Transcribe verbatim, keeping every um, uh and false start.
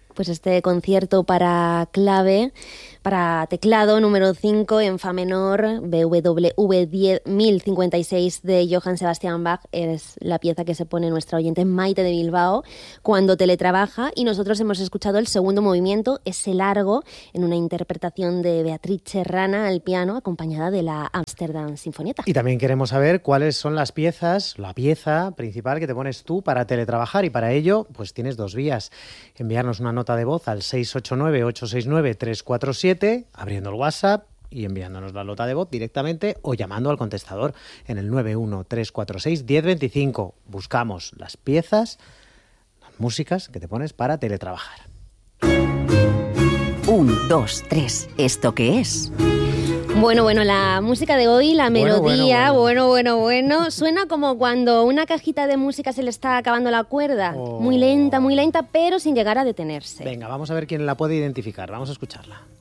pues este concierto para clave, para teclado número cinco en fa menor, B W V diez mil cincuenta y seis de Johann Sebastian Bach. Es la pieza que se pone nuestra oyente Maite de Bilbao cuando teletrabaja, y nosotros hemos escuchado el segundo movimiento, ese largo, en una interpretación de Beatriz Serrana al piano, acompañada de la Amsterdam Sinfonietta. Y también queremos saber cuáles son las piezas, la pieza principal que te pones tú para teletrabajar, y para ello pues tienes dos vías: enviarnos una nota de voz al seis ocho nueve, ocho seis nueve, tres cuatro siete, abriendo el WhatsApp y enviándonos la nota de voz directamente, o llamando al contestador en el nueve uno tres cuatro seis, uno cero dos cinco. Buscamos las piezas, las músicas que te pones para teletrabajar. Un, dos, tres. ¿Esto qué es? Bueno, bueno, la música de hoy, la Bueno, melodía, bueno, bueno, bueno, bueno, bueno, suena como cuando una cajita de música se le está acabando la cuerda. Oh. Muy lenta, muy lenta, pero sin llegar a detenerse. Venga, vamos a ver quién la puede identificar. Vamos a escucharla.